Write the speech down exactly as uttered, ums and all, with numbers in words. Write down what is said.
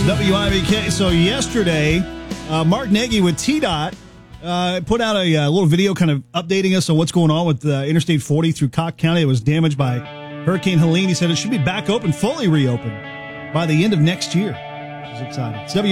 W I B K. So yesterday, uh, Mark Nagy with T DOT uh, put out a, a little video kind of updating us on what's going on with uh, Interstate forty through Cock County. It was damaged by Hurricane Helene. He said it should be back open, fully reopened by the end of next year. Which is exciting. It's W